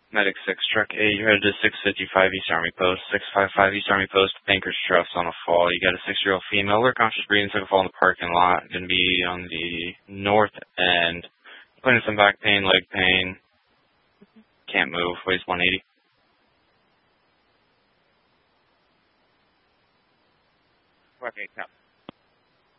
Medic 6, Truck 8, you're headed to 655 East Army Post. 655 East Army Post, Banker's Trust on a fall. You got a 6-year-old female, alert conscious breathing, took a fall in the parking lot. Going to be on the north end. Putting some back pain, leg pain. Can't move, weighs 180. Truck 8,